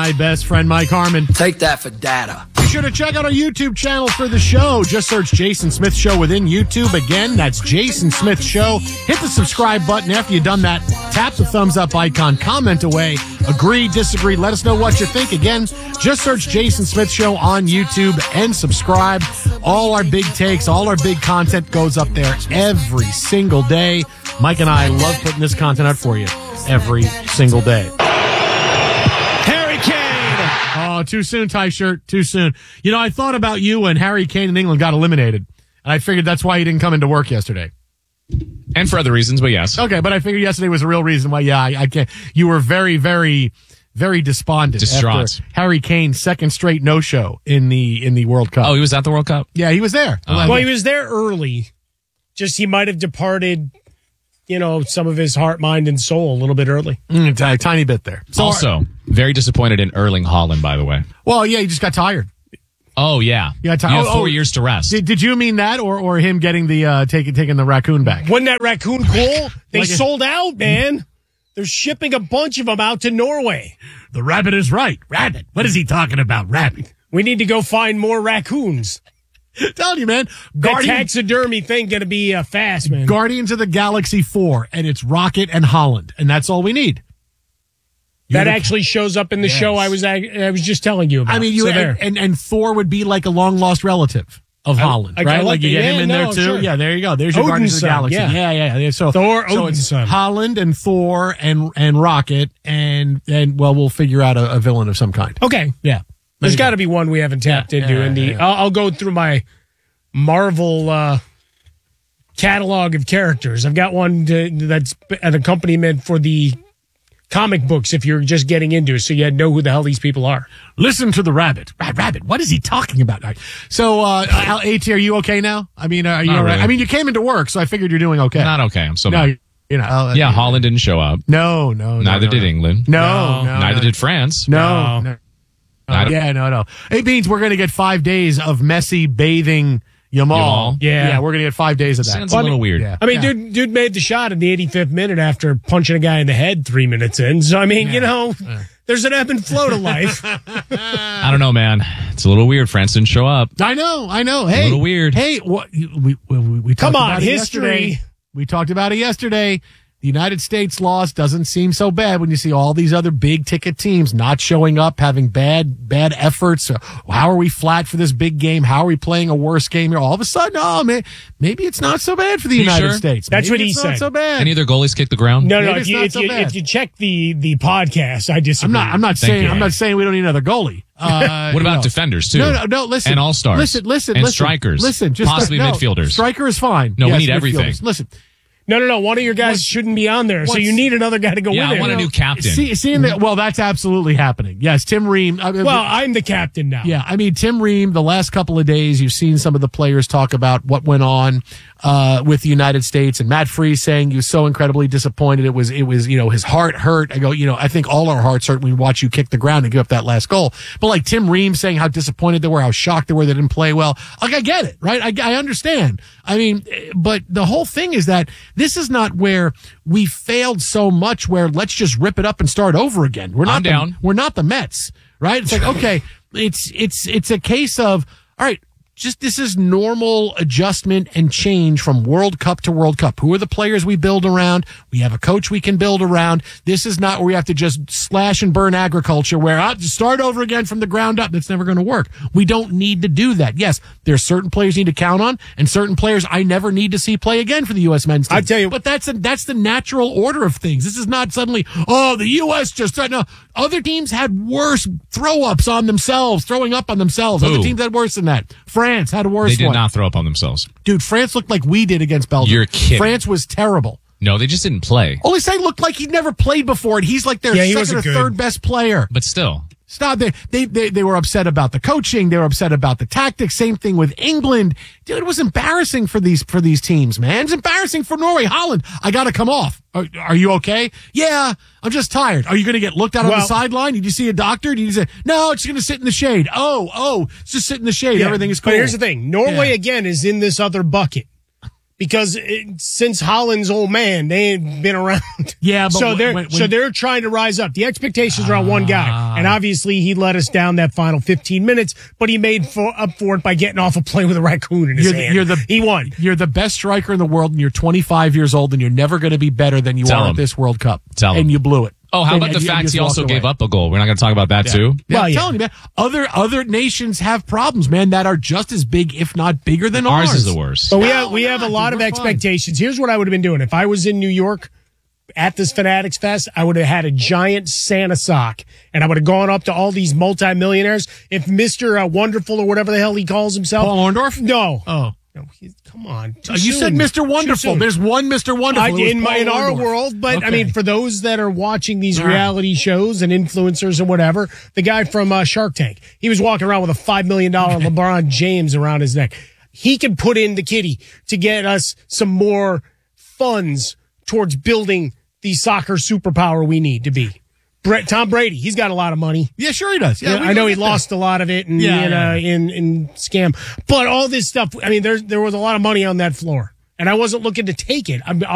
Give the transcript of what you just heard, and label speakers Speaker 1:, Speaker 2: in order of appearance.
Speaker 1: my best friend, Mike Harmon.
Speaker 2: Take that for data.
Speaker 1: Be sure to check out our YouTube channel for the show. Just search Jason Smith Show within YouTube. Again, that's Jason Smith Show. Hit the subscribe button. After you've done that, tap the thumbs up icon, comment away, agree, disagree, let us know what you think. Again, just search Jason Smith Show on YouTube and subscribe. All our big takes, all our big content goes up there every single day. Mike and I love putting this content out for you every single day.
Speaker 3: Harry Kane!
Speaker 1: Oh, too soon, tie shirt, too soon. You know, I thought about you when Harry Kane in England got eliminated, and I figured that's why he didn't come into work yesterday.
Speaker 3: And for other reasons, but yes.
Speaker 1: Okay, but I figured yesterday was a real reason why, I can't. You were very, very, very despondent.
Speaker 3: Distraught.
Speaker 1: After Harry Kane's second straight no-show in the World Cup.
Speaker 3: Oh, he was at the World Cup?
Speaker 1: Yeah, he was there.
Speaker 4: Well, he was there early. Just he might have departed, some of his heart, mind, and soul a little bit early.
Speaker 1: A tiny bit there. So,
Speaker 3: Also, very disappointed in Erling Haaland, by the way.
Speaker 1: well, yeah, he just got tired.
Speaker 3: Oh, yeah.
Speaker 1: You got
Speaker 3: You have 4 years to rest.
Speaker 1: Did you mean that, or him getting the taking the raccoon back?
Speaker 4: Wasn't that raccoon cool? They
Speaker 1: Like
Speaker 4: sold out, man. They're shipping a bunch of them out to Norway.
Speaker 1: The rabbit is right. Rabbit. What is he talking about? Rabbit.
Speaker 4: We need to go find more raccoons.
Speaker 1: Telling you, man.
Speaker 4: That taxidermy thing going to be fast, man.
Speaker 1: Guardians of the Galaxy 4, and it's Rocket and Holland, and that's all we need.
Speaker 4: That actually shows up in the show I was just telling you about.
Speaker 1: I mean, and Thor would be like a long lost relative of Holland, right? Like you get him in there too.
Speaker 4: Sure.
Speaker 1: Yeah, there you go. There's your
Speaker 4: Odin's
Speaker 1: Guardians of the Galaxy.
Speaker 4: son,
Speaker 1: Yeah. So
Speaker 4: Thor,
Speaker 1: so
Speaker 4: Odin's
Speaker 1: it's
Speaker 4: son.
Speaker 1: Holland and Thor and Rocket and we'll figure out a villain of some kind.
Speaker 4: Okay.
Speaker 1: Yeah.
Speaker 4: There's got to be one we haven't tapped into. I'll go through my Marvel catalog of characters. I've got one that's an accompaniment for the comic books if you're just getting into it, so you know who the hell these people are.
Speaker 1: Listen to the rabbit. Rabbit, what is he talking about? All right. So, AT, are you okay now? I mean, are you all right?
Speaker 3: Really.
Speaker 1: I mean, you came into work, so I figured you're doing okay.
Speaker 3: Not okay. I'm so
Speaker 1: No,
Speaker 3: mad. Yeah, Holland didn't show up.
Speaker 1: No.
Speaker 3: Neither did England.
Speaker 1: No.
Speaker 3: Neither did France.
Speaker 1: No. No. It means we're going to get 5 days of Messi bathing Yamal. Yeah, we're going to get 5 days of that.
Speaker 3: Sounds a little weird.
Speaker 1: Yeah.
Speaker 4: I mean, dude made the shot in the 85th minute after punching a guy in the head 3 minutes in. So, I mean, there's an ebb and flow to life.
Speaker 3: I don't know, man. It's a little weird. France didn't show up.
Speaker 1: I know. Hey,
Speaker 3: a little weird.
Speaker 1: Hey, we talked
Speaker 4: Come on,
Speaker 1: about it
Speaker 4: history.
Speaker 1: yesterday. We talked about it yesterday. The United States loss doesn't seem so bad when you see all these other big ticket teams not showing up, having bad efforts. How are we flat for this big game? How are we playing a worse game here? All of a sudden, man, maybe it's not so bad for the United States.
Speaker 4: That's
Speaker 1: maybe
Speaker 4: what he
Speaker 1: it's
Speaker 4: said.
Speaker 1: Not so bad.
Speaker 3: Any other goalies kick the ground?
Speaker 4: No.
Speaker 1: Maybe
Speaker 4: If you check the podcast, I disagree.
Speaker 1: I'm not saying we don't need another goalie.
Speaker 3: What about defenders too?
Speaker 1: No. Listen,
Speaker 3: and all stars.
Speaker 1: Listen,
Speaker 3: and strikers.
Speaker 1: Listen, just
Speaker 3: possibly midfielders.
Speaker 1: Striker is fine.
Speaker 3: No,
Speaker 1: yes,
Speaker 3: we need
Speaker 1: midfielders.
Speaker 3: everything.
Speaker 1: Listen.
Speaker 4: No. One of your guys shouldn't be on there, so you need another guy to go with
Speaker 3: I
Speaker 4: it.
Speaker 3: want a new captain.
Speaker 1: Seeing that, well, that's absolutely happening. Yes, Tim Ream.
Speaker 4: I'm the captain now.
Speaker 1: Yeah, I mean, Tim Ream, the last couple of days, you've seen some of the players talk about what went on with the United States, and Matt Freese saying he was so incredibly disappointed. It was his heart hurt. I go, I think all our hearts hurt when we watch you kick the ground and give up that last goal. But like Tim Ream saying how disappointed they were, how shocked they were they didn't play well. Like, I get it, right? I understand. I mean, but the whole thing is that this is not where we failed so much where let's just rip it up and start over again. We're not we're not the Mets, right? It's like, okay, it's a case of, all right, just this is normal adjustment and change from World Cup to World Cup. Who are the players we build around? We have a coach we can build around. This is not where we have to just slash and burn agriculture where start over again from the ground up. That's never going to work. We don't need to do that. Yes, there's certain players you need to count on and certain players I never need to see play again for the U.S. men's team.
Speaker 4: I tell you,
Speaker 1: but that's the natural order of things. This is not suddenly, the U.S. just, no. Other teams had worse throw-ups on themselves, throwing up on themselves. Other teams had worse than that. France had a worse one.
Speaker 3: They did not throw up on themselves.
Speaker 1: Dude, France looked like we did against Belgium.
Speaker 3: You're kidding.
Speaker 1: France was terrible.
Speaker 3: No, they just didn't play.
Speaker 1: Olise looked like he'd never played before, and he's like their second or third best player.
Speaker 3: But still.
Speaker 1: Stop. They were upset about the coaching. They were upset about the tactics. Same thing with England. Dude, it was embarrassing for these teams, man. It's embarrassing for Norway. Holland, I got to come off. Are you okay? Yeah, I'm just tired. Are you going to get looked at on the sideline? Did you see a doctor? Did you say, no, it's going to sit in the shade? Oh, it's just sit in the shade.
Speaker 4: Yeah,
Speaker 1: Everything is cool.
Speaker 4: But here's the thing. Norway, again, is in this other bucket. because since Holland's old man, they ain't been around.
Speaker 1: Yeah, but
Speaker 4: so they're trying to rise up. The expectations are on one guy, and obviously he let us down that final 15 minutes, but he made up for it by getting off a plane with a raccoon in his hand. He won.
Speaker 1: You're the best striker in the world, and you're 25 years old, and you're never going to be better than you are at this World Cup. And you blew it.
Speaker 3: Oh, how about the fact he also gave up a goal? We're not going to talk about that too?
Speaker 1: Yeah, I'm telling you, man. Other nations have problems, man, that are just as big, if not bigger than ours.
Speaker 3: Ours is the worst.
Speaker 4: But we have a lot of expectations. Here's what I would have been doing. If I was in New York at this Fanatics Fest, I would have had a giant Santa sock, and I would have gone up to all these multimillionaires. If Mr. Wonderful or whatever the hell he calls himself.
Speaker 1: Paul Orndorff?
Speaker 4: No.
Speaker 1: Oh.
Speaker 4: No, come on.
Speaker 1: You said Mr. Wonderful. There's one Mr. Wonderful.
Speaker 4: In our world, but okay. I mean, for those that are watching these reality shows and influencers and whatever, the guy from Shark Tank, he was walking around with a $5 million LeBron James around his neck. He can put in the kitty to get us some more funds towards building the soccer superpower we need to be. Tom Brady, he's got a lot of money.
Speaker 1: Yeah, sure he does. Yeah,
Speaker 4: I know he lost a lot of it in scam, but all this stuff. I mean, there was a lot of money on that floor, and I wasn't looking to take it.